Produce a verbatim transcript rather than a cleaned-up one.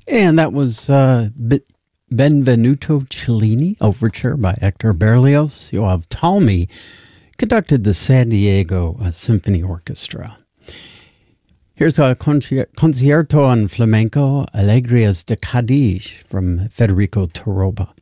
And that was uh, Benvenuto Cellini, Overture by Hector Berlioz. Yoav Talmy conducted the San Diego uh, Symphony Orchestra. Here's a concierto on flamenco, Alegrias de Cádiz from Federico Toroba.